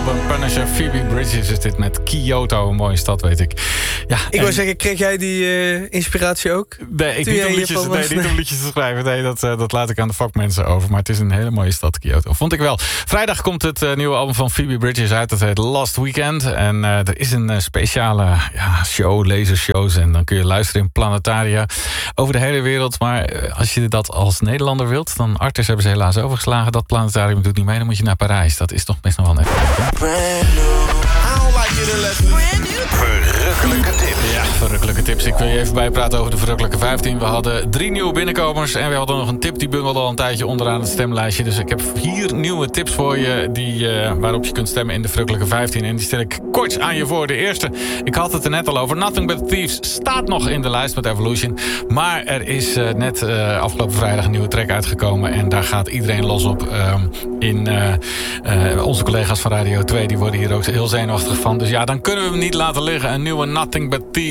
album Punisher. Phoebe Bridgers is dit met Kyoto, een mooie stad, weet ik. Ja, ik wil zeggen, kreeg jij die inspiratie ook? Nee, niet om liedjes te schrijven. Nee, dat laat ik aan de vakmensen over. Maar het is een hele mooie stad, Kyoto. Vond ik wel. Vrijdag komt het nieuwe album van Phoebe Bridgers uit. Dat heet Last Weekend. En er is een speciale show, lasershows. En dan kun je luisteren in planetaria over de hele wereld. Maar als je dat als Nederlander wilt, dan Artis hebben ze helaas overgeslagen. Dat planetarium doet niet mee. Dan moet je naar Parijs. Dat is toch best nog wel net. Verrukkelijke tips. Ja, verrukkelijke tips. Ik wil je even bijpraten over de verrukkelijke 15. We hadden 3 nieuwe binnenkomers. En we hadden nog een tip die bungelde al een tijdje onderaan het stemlijstje. Dus ik heb 4 nieuwe tips voor je waarop je kunt stemmen in de verrukkelijke 15. En die stel ik kort aan je voor. De eerste, ik had het er net al over. Nothing But Thieves staat nog in de lijst met Evolution. Maar er is net afgelopen vrijdag een nieuwe track uitgekomen. En daar gaat iedereen los op. Onze collega's van Radio 2 die worden hier ook heel zenuwachtig van. Dus ja, dan kunnen we hem niet laten liggen. Een nieuwe Nothing But Thieves.